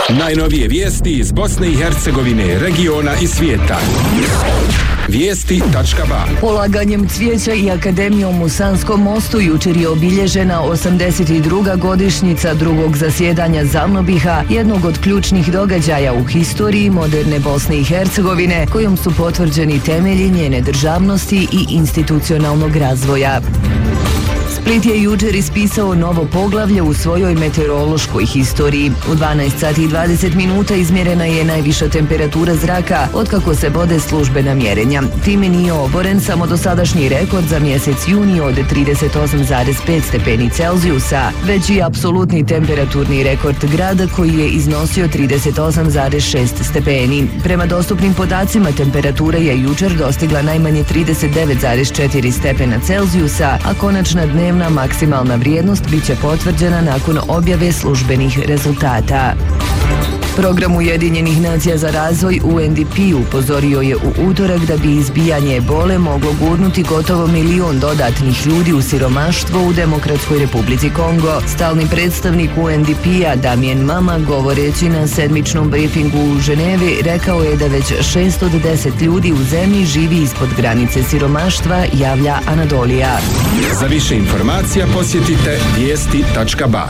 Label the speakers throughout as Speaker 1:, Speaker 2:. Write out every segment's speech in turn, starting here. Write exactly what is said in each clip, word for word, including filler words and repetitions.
Speaker 1: Najnovije vijesti iz Bosne i Hercegovine, regiona i svijeta. Vijesti tačka ba.
Speaker 2: Polaganjem cvijeća i Akademijom u Sanskom mostu jučer je obilježena osamdeset druga godišnjica drugog zasjedanja Zavnobiha, jednog od ključnih događaja u historiji moderne Bosne i Hercegovine, kojom su potvrđeni temelji njene državnosti i institucionalnog razvoja. Split je jučer ispisao novo poglavlje u svojoj meteorološkoj historiji. U dvanaest sati i dvadeset minuta izmjerena je najviša temperatura zraka otkako se vode službena mjerenja. Time nije oboren samo dosadašnji rekord za mjesec juni od trideset osam zarez pet stepeni Celzijusa, već i apsolutni temperaturni rekord grada koji je iznosio trideset osam zarez šest stepeni. Prema dostupnim podacima temperatura je jučer dostigla najmanje trideset devet zarez četiri stepena Celzijusa, a konačna dnevna maksimalna vrijednost bit će potvrđena nakon objave službenih rezultata. Program Ujedinjenih nacija za razvoj U N D P upozorio je u utorak da bi izbijanje ebole moglo gurnuti gotovo milion dodatnih ljudi u siromaštvo u Demokratskoj Republici Kongo. Stalni predstavnik U N D P-a Damien Mama, govoreći na sedmičnom briefingu u Ženevi, rekao je da već šesto deset ljudi u zemlji živi ispod granice siromaštva, javlja Anadolija.
Speaker 1: Za više informacija posjetite vijesti tačka ba.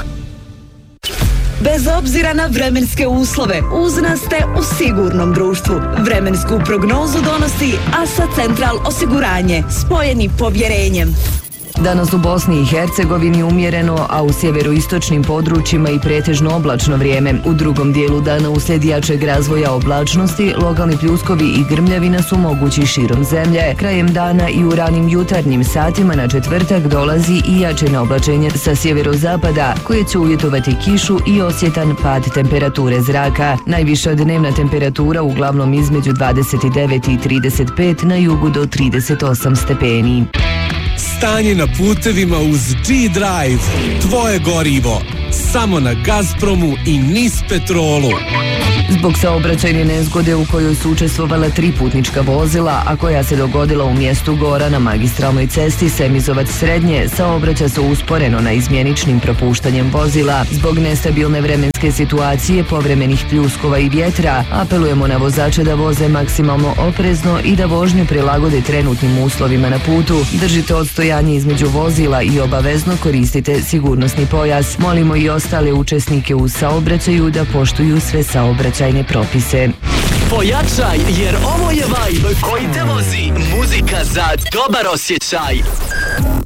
Speaker 3: Bez obzira na vremenske uslove, uz nas ste u sigurnom društvu. Vremensku prognozu donosi ASA Central osiguranje, spojeni povjerenjem.
Speaker 2: Danas u Bosni i Hercegovini umjereno, a u sjeveroistočnim područjima i pretežno oblačno vrijeme. U drugom dijelu dana uslijed jačeg razvoja oblačnosti, lokalni pljuskovi i grmljavina su mogući širom zemlje. Krajem dana i u ranim jutarnjim satima na četvrtak dolazi i jače oblačenje sa sjeverozapada, koje će uvjetovati kišu i osjetan pad temperature zraka. Najviša dnevna temperatura uglavnom između dvadeset devet i trideset pet, na jugu do trideset osam stepeni.
Speaker 4: Stanje na putevima uz G-Drive, tvoje gorivo, samo na Gazpromu i Nis Petrolu.
Speaker 2: Zbog saobraćajne nezgode u kojoj su učestvovala tri putnička vozila, a koja se dogodila u mjestu Gora na magistralnoj cesti Semizovac Srednje, saobraća se usporeno na izmjeničnim propuštanjem vozila. Zbog nestabilne vremenske situacije, povremenih pljuskova i vjetra, apelujemo na vozače da voze maksimalno oprezno i da vožnju prilagode trenutnim uslovima na putu. Držite odstojanje između vozila i obavezno koristite sigurnosni pojas. Molimo i ostale učesnike u saobraćaju da poštuju sve saobraćajne propise.
Speaker 5: Pojačaj, jer ovo je vibe koji te vozi. Muzika za dobar osjećaj.